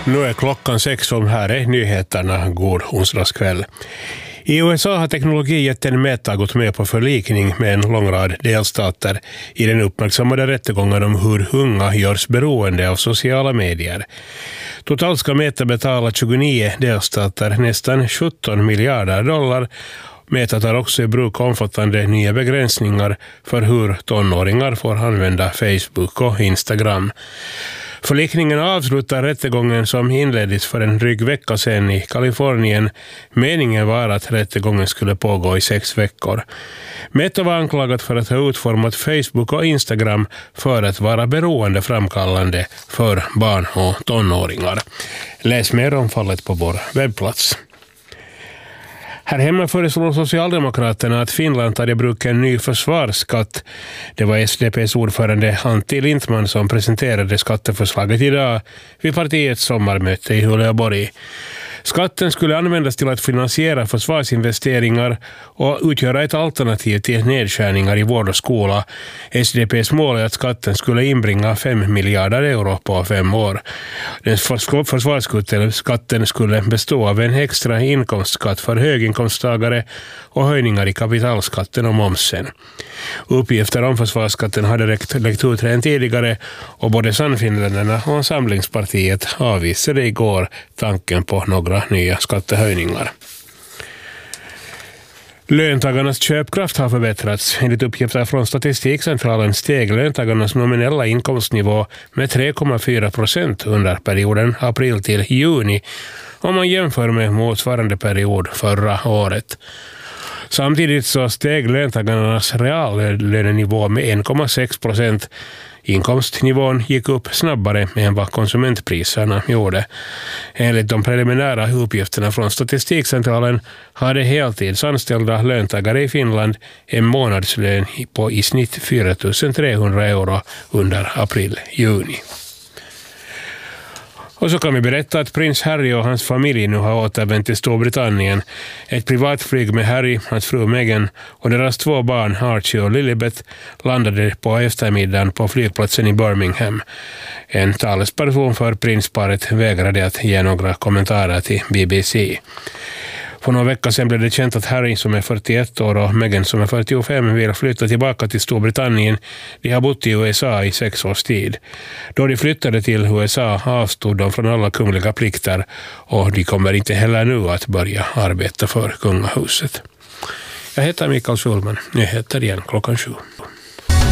Nu är klockan 6 och här är nyheterna. God onsdagskväll. I USA har teknologijätten Meta gått med på förlikning med en lång rad delstater i den uppmärksammade rättegången om hur unga görs beroende av sociala medier. Totalt ska Meta betala 29 delstater nästan 17 miljarder dollar. Meta tar också i bruk omfattande nya begränsningar för hur tonåringar får använda Facebook och Instagram. Förlikningen avslutar rättegången som inleddes för en dryg vecka sedan i Kalifornien. Meningen var att rättegången skulle pågå i 6 veckor. Meta var anklagat för att ha utformat Facebook och Instagram för att vara beroendeframkallande för barn och tonåringar. Läs mer om fallet på vår webbplats. Här hemma föreslår Socialdemokraterna att Finland tar i bruk en ny försvarsskatt. Det var SDP:s ordförande Antti Lindman som presenterade skatteförslaget idag vid partiets sommarmöte i Uleåborg. Skatten skulle användas till att finansiera försvarsinvesteringar och utgöra ett alternativ till nedskärningar i vård och skola. SDP:s mål är att skatten skulle inbringa 5 miljarder euro på 5 år. Den försvarsskatten skulle bestå av en extra inkomstskatt för höginkomsttagare och höjningar i kapitalskatten och momsen. Uppgifter om försvarsskatten hade läckt ut redan tidigare och både Sannfinländarna och Samlingspartiet avvisade igår tanken på några nya skattehöjningar. Löntagarnas köpkraft har förbättrats. Enligt uppgifter från Statistikcentralen steg löntagarnas nominella inkomstnivå med 3,4% under perioden april till juni om man jämför med motsvarande period förra året. Samtidigt så steg löntagarnas reallönenivå med 1,6%. Inkomstnivån gick upp snabbare än vad konsumentpriserna gjorde. Enligt de preliminära uppgifterna från Statistikcentralen hade heltidsanställda löntagare i Finland en månadslön på i snitt 4 300 euro under april-juni. Och så kan vi berätta att prins Harry och hans familj nu har återvänt till Storbritannien. Ett privatflyg med Harry, hans fru Meghan och deras 2 barn Archie och Lilibet landade på eftermiddagen på flygplatsen i Birmingham. En talesperson för prinsparet vägrade att ge några kommentarer till BBC. För några veckor sedan blev det känt att Harry som är 41 år och Meghan som är 45 vill flytta tillbaka till Storbritannien. De har bott i USA i 6 års tid. Då de flyttade till USA avstod de från alla kungliga plikter och de kommer inte heller nu att börja arbeta för kungahuset. Jag heter Mikael Schulman. Nyheter igen klockan 7.